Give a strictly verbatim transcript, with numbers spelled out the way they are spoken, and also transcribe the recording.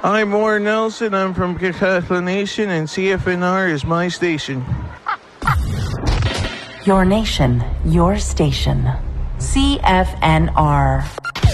I'm Warren Nelson. I'm from Kakatla Nation, and C F N R is my station. Your nation, your station. C F N R.